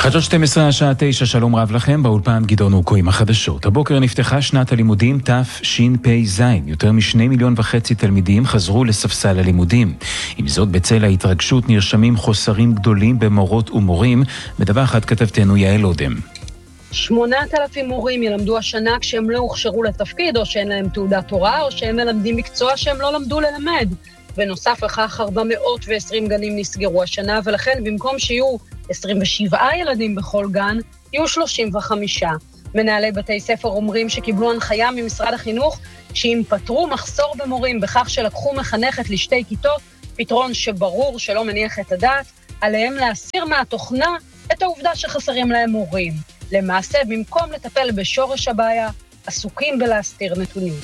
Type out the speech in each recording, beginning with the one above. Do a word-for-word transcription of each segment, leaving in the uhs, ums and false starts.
חדשות שתים עשרה השעה תשע, שלום רב לכם, באולפן גדעון אוקו עם החדשות. הבוקר נפתחה שנת הלימודים תשפ"ז. יותר משני מיליון וחצי תלמידים חזרו לספסל הלימודים. עם זאת, בצל ההתרגשות נרשמים חוסרים גדולים במורות ומורים, מדווחת כתבתנו יעל אודם. שמונת אלפים מורים ילמדו השנה כשהם לא הוכשרו לתפקיד, או שאין להם תעודת הוראה, או שהם מלמדים מקצוע שהם לא למדו ללמד. בנוסף לכך, ארבע מאות ועשרים גנים נסגרו השנה, ולכן במקום שיהיו עשרים ושבעה ילדים בכל גן, יהיו שלושים וחמישה. מנהלי בתי ספר אומרים שקיבלו הנחיה ממשרד החינוך שאם פתרו מחסור במורים בכך שלקחו מחנכת לשתי כיתות, פתרון שברור שלא מניח את הדעת, עליהם להסיר מהתוכנה את העובדה שחסרים להם מורים. למעשה, במקום לטפל בשורש הבעיה, עסוקים בלהסתיר נתונים.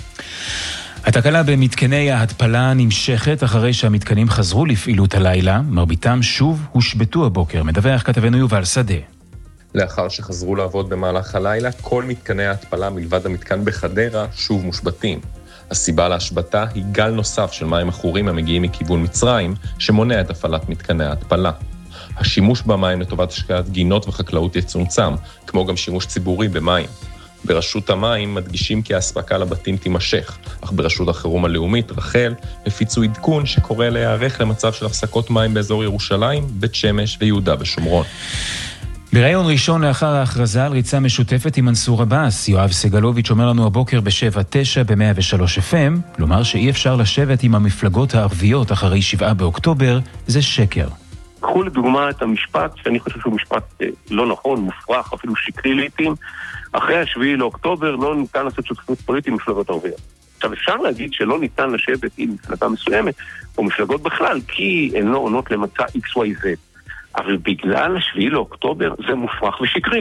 התקלה במתקני ההתפלה נמשכת אחרי שהמתקנים חזרו לפעילות הלילה, מרביתם שוב הושבתו הבוקר, מדווח כתבנו יובל שדה. לאחר שחזרו לעבוד במהלך הלילה, כל מתקני ההתפלה מלבד המתקן בחדרה שוב מושבתים. הסיבה להשבתה היא גל נוסף של מים עכורים המגיעים מכיוון מצרים, שמונע את הפעלת מתקני ההתפלה. השימוש במים לטובת השקיית גינות וחקלאות יצומצם, כמו גם שימוש ציבורי במים. ברשות המים מדגישים כי ההספקה לבתים תימשך, אך ברשות החירום הלאומית, רחל, הפיצו עדכון שקורא להיערך למצב של הפסקות מים באזור ירושלים, בית שמש ויהודה ושומרון. בראיון ראשון לאחר ההכרזה על ריצה משותפת עם מנסור עבאס, יואב סגלוביץ' אומר לנו הבוקר ב-שבע תשע ב-מאה ושלוש אף אם, כלומר שאי אפשר לשבת עם המפלגות הערביות אחרי שבעה באוקטובר, זה שקר. קחו לדוגמה את המשפט, שאני חושב שהוא משפט לא נכון, מופרך, אפילו שקרי לעתים, אחרי השביעי לאוקטובר לא ניתן לעשות שותפות פוליטית עם מפלגות ערביות. עכשיו אפשר להגיד שלא ניתן לשבת עם מפלגה מסוימת, או מפלגות בכלל, כי הן לא עונות למצע אקס וואי זד. אבל בגלל השביעי לאוקטובר זה מופרך ושקרי.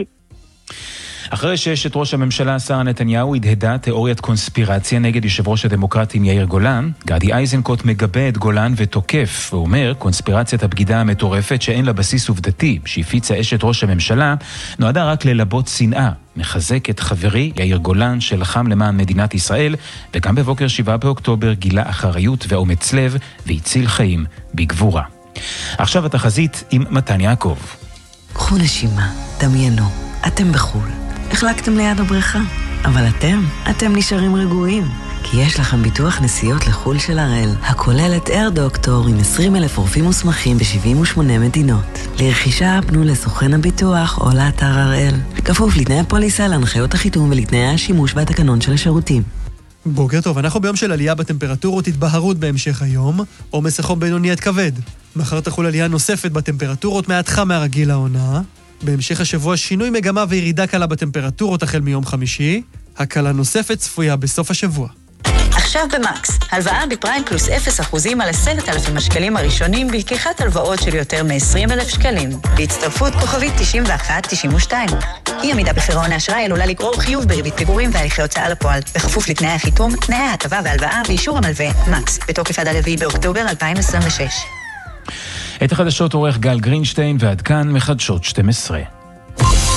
אחרי שאשת ראש הממשלה שרה נתניהו הדהדה תיאוריית קונספירציה נגד יושב ראש הדמוקרטים יאיר גולן, גדי איזנקוט מגבה את גולן ותוקף, ואומר קונספירציית הבגידה המטורפת שאין לה בסיס עובדתי שהפיצה אשת ראש הממשלה נועדה רק ללבות שנאה. מחזק את חברי יאיר גולן שלחם למען מדינת ישראל, וגם בבוקר שבעה באוקטובר גילה אחריות ואומץ לב והציל חיים בגבורה. עכשיו התחזית עם מתן יעקב. קחו נשימה, דמיינו, אתם בחול. החלקתם ליד הבריכה, אבל אתם, אתם נשארים רגועים, כי יש לכם ביטוח נסיעות לחול של הראל, הכולל את אייר דוקטור עם עשרים אלף רופאים מוסמכים ב-שבעים ושמונה מדינות. לרכישה פנו לסוכן הביטוח או לאתר הראל, כפוף לתנאי הפוליסה, להנחיות החיתום ולתנאי השימוש והתקנון של השירותים. בוקר טוב, אנחנו ביום של עלייה בטמפרטורות, התבהרות בהמשך היום, עומס החום בינוני עד כבד. מחר תחול עלייה נוספת בטמפרטורות מעט חם מהרגיל לעונה. בהמשך השבוע שינוי מגמה וירידה קלה בטמפרטורות החל מיום חמישי. הקלה נוספת צפויה בסוף השבוע. עכשיו במקס, הלוואה בפריים פלוס אפס אחוזים על עשרת אלפים השקלים הראשונים בלקיחת הלוואות של יותר מ-עשרים אלף שקלים. בהצטרפות כוכבית תשעים ואחת תשעים ושתיים. אי עמידה בפירעון האשראי עלולה לגרור חיוב בריבית פיגורים והליכי הוצאה לפועל, בכפוף לתנאי החיתום, תנאי ההטבה וההלוואה ואישור המלווה. מקס, בתוקף עד הרביעי באוקטובר אלפיים עשרים ושש. את החדשות עורך גל גרינשטיין, ועד כאן מחדשות שתים עשרה.